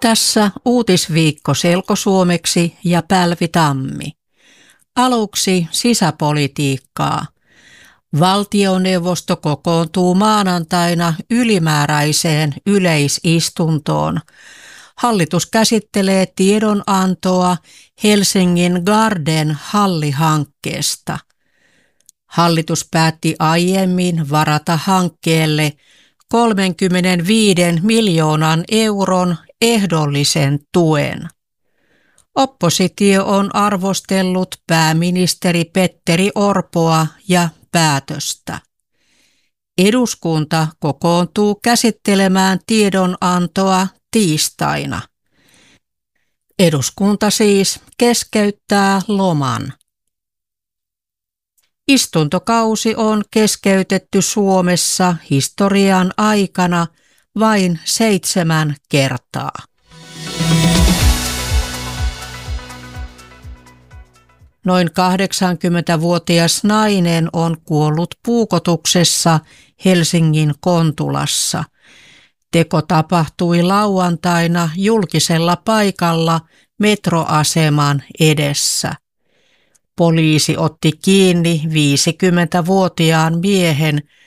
Tässä uutisviikko selkosuomeksi ja Pälvi Tammi. Aluksi sisäpolitiikkaa. Valtioneuvosto kokoontuu maanantaina ylimääräiseen yleisistuntoon. Hallitus käsittelee tiedonantoa Helsingin Garden hallihankkeesta. Hallitus päätti aiemmin varata hankkeelle 35 miljoonan euron ehdollisen tuen. Oppositio on arvostellut pääministeri Petteri Orpoa ja päätöstä. Eduskunta kokoontuu käsittelemään tiedonantoa tiistaina. Eduskunta siis keskeyttää loman. Istuntokausi on keskeytetty Suomessa historian aikana vain 7 kertaa. Noin 80-vuotias nainen on kuollut puukotuksessa Helsingin Kontulassa. Teko tapahtui lauantaina julkisella paikalla metroaseman edessä. Poliisi otti kiinni 50-vuotiaan miehen